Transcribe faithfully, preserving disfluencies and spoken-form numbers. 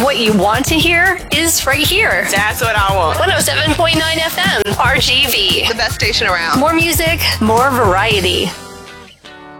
of what you want to hear is right here. That's what I want. one oh seven point nine F M, R G V. The best station around. More music, more variety.